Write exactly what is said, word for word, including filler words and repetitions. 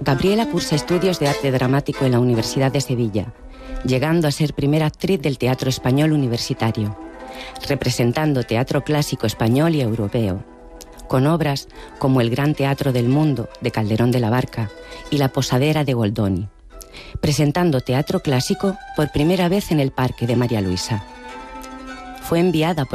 Gabriela cursa estudios de arte dramático en la Universidad de Sevilla, llegando a ser primera actriz del teatro español universitario, representando teatro clásico español y europeo, con obras como El Gran Teatro del Mundo, de Calderón de la Barca, y La Posadera, de Goldoni, presentando teatro clásico por primera vez en el Parque de María Luisa. Fue enviada por